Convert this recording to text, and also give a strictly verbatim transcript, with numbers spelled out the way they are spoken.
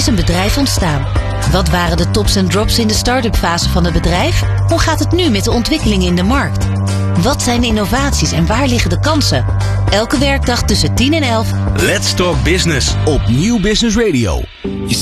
is een bedrijf ontstaan? Wat waren de tops en drops in de start-up fase van het bedrijf? Hoe gaat het nu met de ontwikkelingen in de markt? Wat zijn de innovaties en waar liggen de kansen? Elke werkdag tussen tien en elf. Let's Talk Business op Nieuw Business Radio.